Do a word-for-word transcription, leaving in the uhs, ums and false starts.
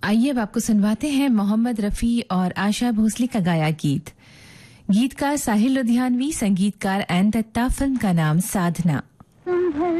आइए अब आपको सुनवाते हैं मोहम्मद रफ़ी और आशा भोसले का गाया गीत। गीतकार साहिल लुधियानवी, संगीतकार एन दत्ता, फिल्म का नाम साधना।